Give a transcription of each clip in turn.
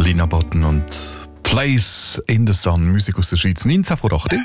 Lina Botton und Place in the Sun, Musik aus der Schweiz, 19 vor 8.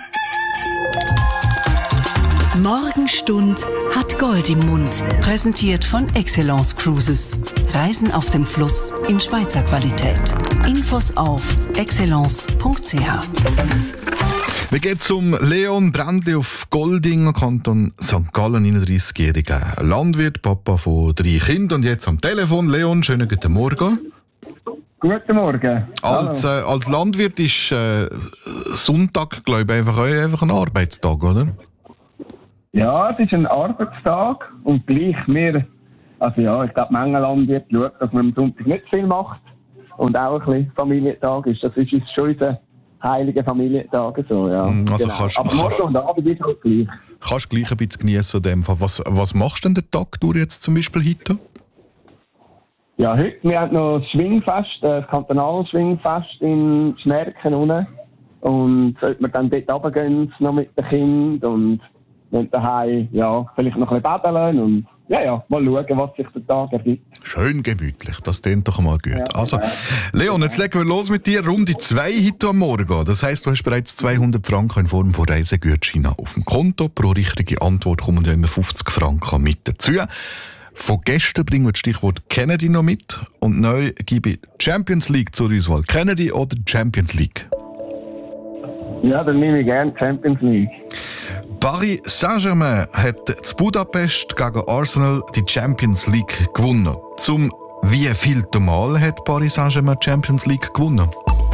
Morgenstund hat Gold im Mund. Präsentiert von Excellence Cruises. Reisen auf dem Fluss in Schweizer Qualität. Infos auf excellence.ch. Wir gehen zum Leon Brändli auf Golding, Kanton St. Gallen, 39-jähriger Landwirt, Papa von 3 Kindern und jetzt am Telefon. Leon, schönen guten Morgen. Guten Morgen. Als Landwirt ist Sonntag, glaube ich, einfach ein Arbeitstag, oder? Ja, es ist ein Arbeitstag und gleich wir, also ja, ich glaube, Menge Landwirt schaut, dass man am Sonntag nicht viel macht und auch ein bisschen Familientag ist. Das ist schon unser heiliger Familientag, so, ja. Also genau. Aber morgen und Abend ist halt gleich. Kannst du gleich ein bisschen geniessen in dem Fall. Was machst du denn den Tag durch jetzt zum Beispiel heute? Ja, heute, wir haben noch das Schwingfest, das kantonales Schwingfest in Schmerken unten. Und sollten wir dann dort runtergehen, noch mit den Kindern und dann daheim, ja, vielleicht noch ein bisschen baden und ja, mal schauen, was sich der Tag ergibt. Schön gemütlich, das klingt doch mal gut. Ja, also, Leon, jetzt legen wir los mit dir. Runde 2 heute am Morgen. Das heisst, du hast bereits 200 Franken in Form von Reisegutscheinen auf dem Konto. Pro richtige Antwort kommen ja immer 50 Franken mit dazu. Von gestern bringen wir das Stichwort Kennedy noch mit. Und neu gebe ich Champions League zur Auswahl. Kennedy oder Champions League? Ja, dann nehme ich gerne Champions League. Paris Saint-Germain hat zu Budapest gegen Arsenal die Champions League gewonnen. Zum wievielten Mal hat Paris Saint-Germain die Champions League gewonnen?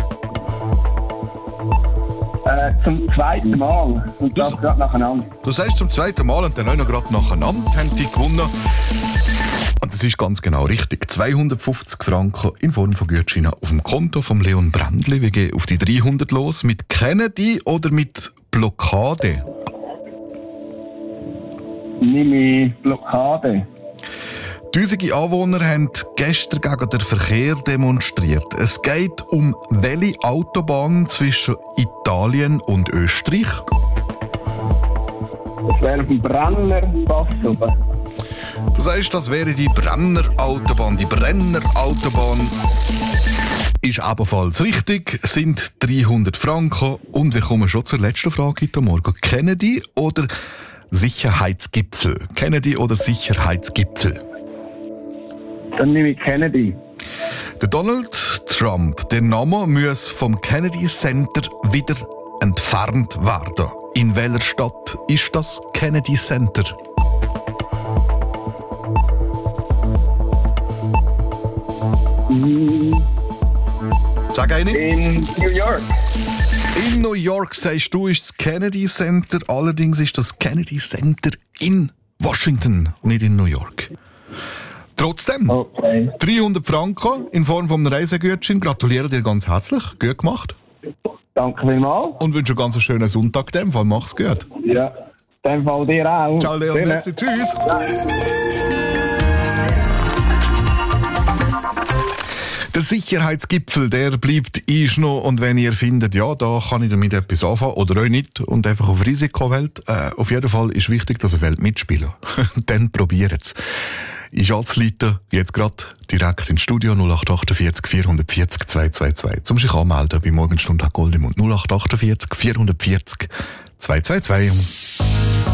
Zum zweiten Mal. Und das gerade nacheinander. Du sagst zum zweiten Mal und dann auch noch gerade nacheinander haben die gewonnen. Und das ist ganz genau richtig. 250 Franken in Form von Gutscheinen auf dem Konto von Leon Brändli. Wir gehen auf die 300 los. Mit Kennedy oder mit Blockade? Nehme ich Blockade. Tausende Anwohner haben gestern gegen den Verkehr demonstriert. Es geht um welche Autobahn zwischen Italien und Österreich? Das wäre auf dem Brennerpass oben. Du sagst, das wäre die Brennerautobahn. Die Brennerautobahn ist ebenfalls richtig, sind 300 Franken. Und wir kommen schon zur letzten Frage heute Morgen. Kennedy oder Sicherheitsgipfel? Kennedy oder Sicherheitsgipfel? Dann nehme ich Kennedy. Der Donald Trump, der Name muss vom Kennedy Center wieder entfernt werden. In welcher Stadt ist das Kennedy Center? Sag eine. In New York. In New York, sagst du, ist das Kennedy Center. Allerdings ist das Kennedy Center in Washington, nicht in New York. Trotzdem, okay. 300 Franken in Form von einem Reisegutschein. Gratuliere dir ganz herzlich. Gut gemacht. Danke vielmals. Und wünsche einen ganz schönen Sonntag. In dem Fall mach's gut. Ja, in dem Fall dir auch. Ciao, Leon. Merci. Tschüss. Der Sicherheitsgipfel, der bleibt noch. Und wenn ihr findet, ja, da kann ich damit etwas anfangen oder auch nicht und einfach auf Risiko wählt, auf jeden Fall ist wichtig, dass ihr wollt mitspielen. Dann probiert's. Ich als Leiter jetzt gerade direkt ins Studio 0848 440 222. Zum sich anmelden bei Morgenstunde Gold im Mund 0848 440 222.